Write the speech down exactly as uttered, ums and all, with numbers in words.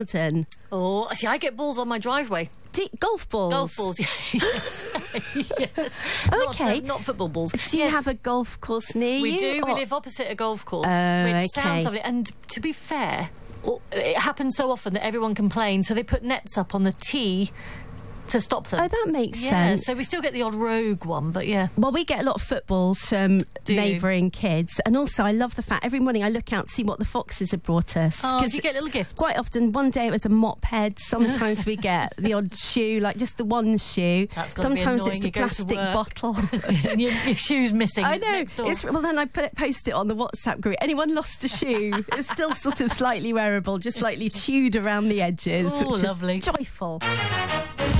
Burton. Oh, see, I get balls on my driveway. D- golf balls? Golf balls, yes. yes. Okay. Not, uh, not football balls. Do you yes. have a golf course near you? We do. We or- live opposite a golf course, Oh, which okay. sounds lovely. And to be fair, it happens so often that everyone complains, so they put nets up on the tee to stop them. Oh, that makes yeah, sense. so we still get the odd rogue one, but yeah. Well, we get a lot of footballs from Do you? neighbouring kids. And also, I love the fact every morning I look out to see what the foxes have brought us. Oh, 'Cause do you get little gifts? quite often, one day it was a mop head. Sometimes we get the odd shoe, like just the one shoe. That's gotta be Sometimes annoying. it's a You go to plastic work. bottle. and your, your shoe's missing. I It's know. next door. It's, well, then I put it, post it on the WhatsApp group. Anyone lost a shoe? It's still sort of slightly wearable, just slightly chewed around the edges, Oh, which lovely. is joyful.